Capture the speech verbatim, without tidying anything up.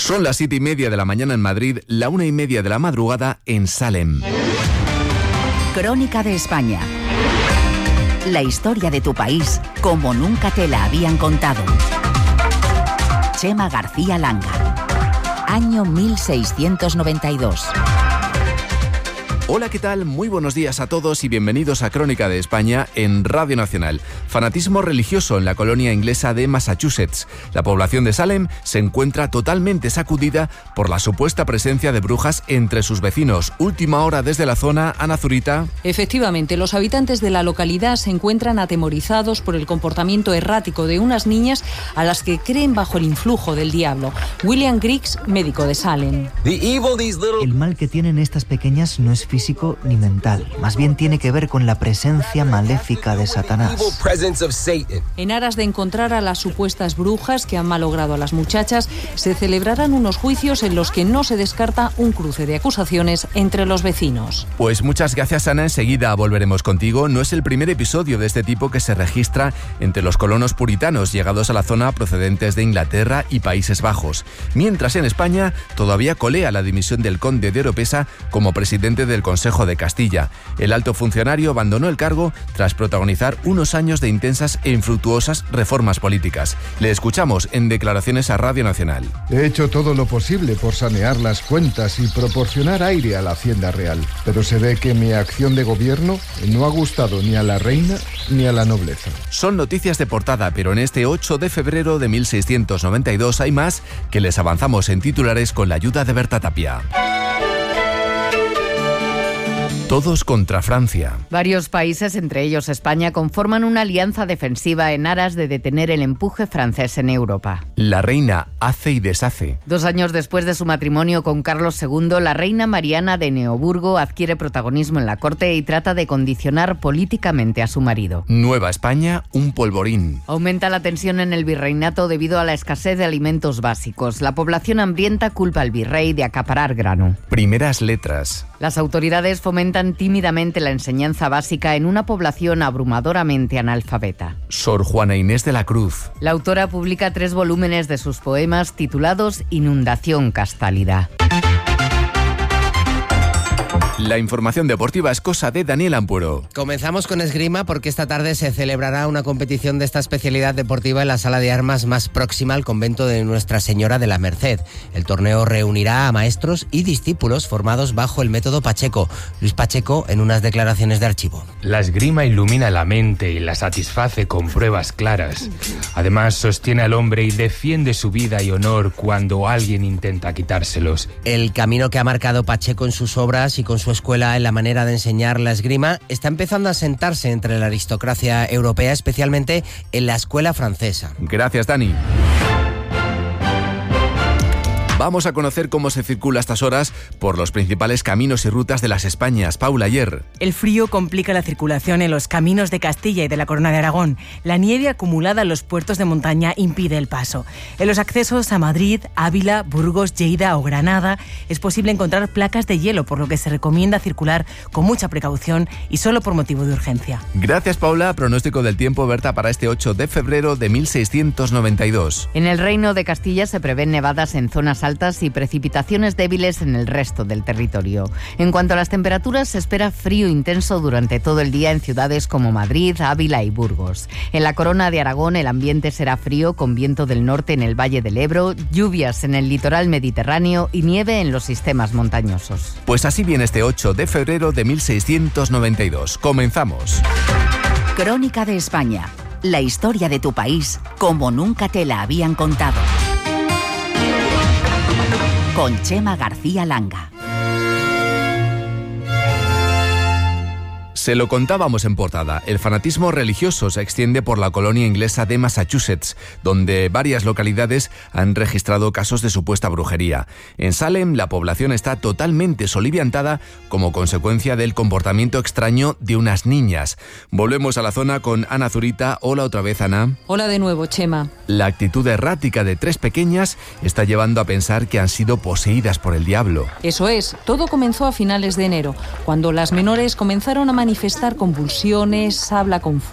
Son las siete y media de la mañana en Madrid, la una y media de la madrugada en Salem. Crónica de España. La historia de tu país como nunca te la habían contado. Chema García Langa. Año mil seiscientos noventa y dos. Hola, ¿qué tal? Muy buenos días a todos y bienvenidos a Crónica de España en Radio Nacional. Fanatismo religioso en la colonia inglesa de Massachusetts. La población de Salem se encuentra totalmente sacudida por la supuesta presencia de brujas entre sus vecinos. Última hora desde la zona, Ana Zurita. Efectivamente, los habitantes de la localidad se encuentran atemorizados por el comportamiento errático de unas niñas a las que creen bajo el influjo del diablo. William Griggs, médico de Salem. El mal que tienen estas pequeñas no es físico ni mental, más bien tiene que ver con la presencia maléfica de Satanás. En aras de encontrar a las supuestas brujas que han malogrado a las muchachas, se celebrarán unos juicios en los que no se descarta un cruce de acusaciones entre los vecinos. Pues muchas gracias, Ana, enseguida volveremos contigo. No es el primer episodio de este tipo que se registra entre los colonos puritanos llegados a la zona procedentes de Inglaterra y Países Bajos, mientras en España todavía colea la dimisión del conde de Oropesa como presidente del Consejo de Castilla. El alto funcionario abandonó el cargo tras protagonizar unos años de intensas e infructuosas reformas políticas. Le escuchamos en declaraciones a Radio Nacional. He hecho todo lo posible por sanear las cuentas y proporcionar aire a la Hacienda Real, pero se ve que mi acción de gobierno no ha gustado ni a la reina ni a la nobleza. Son noticias de portada, pero en este ocho de febrero de mil seiscientos noventa y dos hay más que les avanzamos en titulares con la ayuda de Berta Tapia. Todos contra Francia. Varios países, entre ellos España, conforman una alianza defensiva en aras de detener el empuje francés en Europa. La reina hace y deshace. Dos años después de su matrimonio con Carlos segundo, la reina Mariana de Neoburgo adquiere protagonismo en la corte y trata de condicionar políticamente a su marido. Nueva España, un polvorín. Aumenta la tensión en el virreinato debido a la escasez de alimentos básicos. La población hambrienta culpa al virrey de acaparar grano. Primeras letras. Las autoridades fomentan tímidamente la enseñanza básica en una población abrumadoramente analfabeta. Sor Juana Inés de la Cruz. La autora publica tres volúmenes de sus poemas titulados Inundación Castálida. La información deportiva es cosa de Daniel Ampuero. Comenzamos con esgrima porque esta tarde se celebrará una competición de esta especialidad deportiva en la sala de armas más próxima al convento de Nuestra Señora de la Merced. El torneo reunirá a maestros y discípulos formados bajo el método Pacheco. Luis Pacheco en unas declaraciones de archivo. La esgrima ilumina la mente y la satisface con pruebas claras. Además, sostiene al hombre y defiende su vida y honor cuando alguien intenta quitárselos. El camino que ha marcado Pacheco en sus obras y con su escuela en la manera de enseñar la esgrima está empezando a sentarse entre la aristocracia europea, especialmente en la escuela francesa. Gracias, Dani. Vamos a conocer cómo se circula a estas horas por los principales caminos y rutas de las Españas. Paula, ayer. El frío complica la circulación en los caminos de Castilla y de la Corona de Aragón. La nieve acumulada en los puertos de montaña impide el paso. En los accesos a Madrid, Ávila, Burgos, Lleida o Granada es posible encontrar placas de hielo, por lo que se recomienda circular con mucha precaución y solo por motivo de urgencia. Gracias, Paula. Pronóstico del tiempo, Berta, para este ocho de febrero de mil seiscientos noventa y dos. En el Reino de Castilla se prevén nevadas en zonas altas y precipitaciones débiles en el resto del territorio. En cuanto a las temperaturas, se espera frío intenso durante todo el día en ciudades como Madrid, Ávila y Burgos. En la Corona de Aragón el ambiente será frío con viento del norte en el Valle del Ebro, lluvias en el litoral mediterráneo y nieve en los sistemas montañosos. Pues así viene este ocho de febrero de mil seiscientos noventa y dos. Comenzamos. Crónica de España. La historia de tu país como nunca te la habían contado. Con Chema García Langa. Se lo contábamos en portada. El fanatismo religioso se extiende por la colonia inglesa de Massachusetts, donde varias localidades han registrado casos de supuesta brujería. En Salem, la población está totalmente soliviantada como consecuencia del comportamiento extraño de unas niñas. Volvemos a la zona con Ana Zurita. Hola otra vez, Ana. Hola de nuevo, Chema. La actitud errática de tres pequeñas está llevando a pensar que han sido poseídas por el diablo. Eso es. Todo comenzó a finales de enero, cuando las menores comenzaron a manifestar convulsiones, habla confusa,